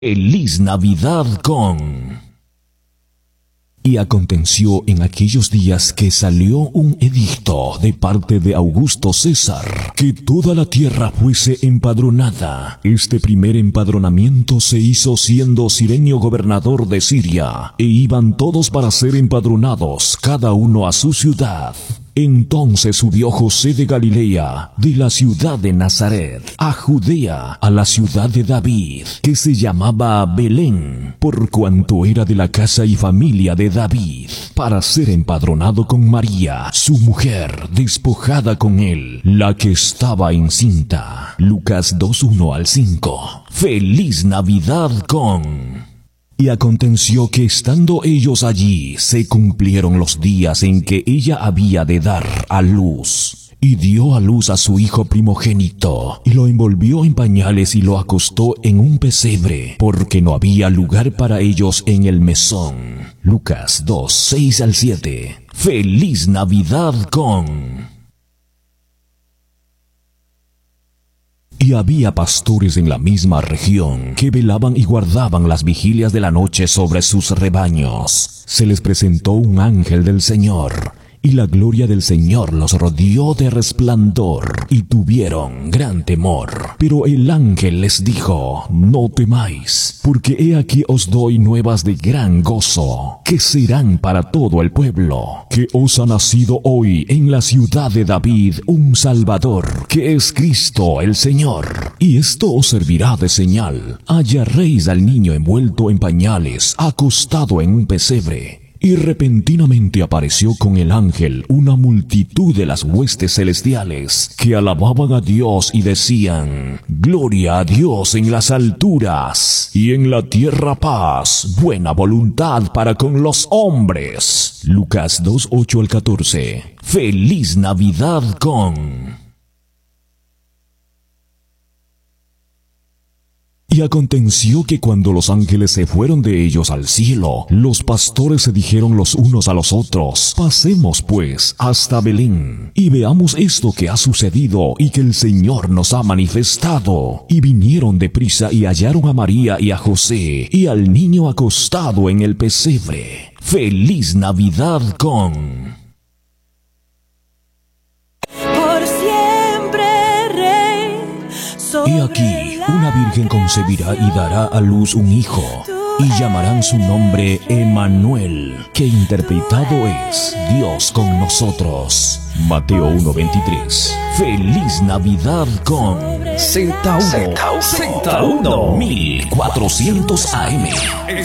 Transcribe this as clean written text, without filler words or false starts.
Feliz Navidad con... Y aconteció en aquellos días que salió un edicto de parte de Augusto César, que toda la tierra fuese empadronada. Este primer empadronamiento se hizo siendo Cirenio gobernador de Siria, e iban todos para ser empadronados, cada uno a su ciudad. Entonces subió José de Galilea, de la ciudad de Nazaret, a Judea, a la ciudad de David, que se llamaba Belén, por cuanto era de la casa y familia de David, para ser empadronado con María, su mujer, despojada con él, la que estaba encinta. Lucas 2:1-5. Feliz Navidad con... Y aconteció que estando ellos allí, se cumplieron los días en que ella había de dar a luz. Y dio a luz a su hijo primogénito, y lo envolvió en pañales y lo acostó en un pesebre, porque no había lugar para ellos en el mesón. Lucas 2:6-7. Feliz Navidad con... Y había pastores en la misma región que velaban y guardaban las vigilias de la noche sobre sus rebaños. Se les presentó un ángel del Señor, y la gloria del Señor los rodeó de resplandor, y tuvieron gran temor. Pero el ángel les dijo: no temáis, porque he aquí os doy nuevas de gran gozo, que serán para todo el pueblo, que os ha nacido hoy en la ciudad de David un Salvador, que es Cristo el Señor. Y esto os servirá de señal: hallaréis al niño envuelto en pañales, acostado en un pesebre. Y repentinamente apareció con el ángel una multitud de las huestes celestiales, que alababan a Dios y decían: Gloria a Dios en las alturas, y en la tierra paz, buena voluntad para con los hombres. Lucas 2:8-14. Feliz Navidad con... Y aconteció que cuando los ángeles se fueron de ellos al cielo, los pastores se dijeron los unos a los otros: pasemos pues hasta Belén, y veamos esto que ha sucedido y que el Señor nos ha manifestado. Y vinieron deprisa y hallaron a María y a José, y al niño acostado en el pesebre. Feliz Navidad con... Por siempre, Rey. He aquí, una virgen concebirá y dará a luz un hijo, y llamarán su nombre Emmanuel, que interpretado es Dios con nosotros. Mateo 1:23. Feliz Navidad con Z1 1400 AM.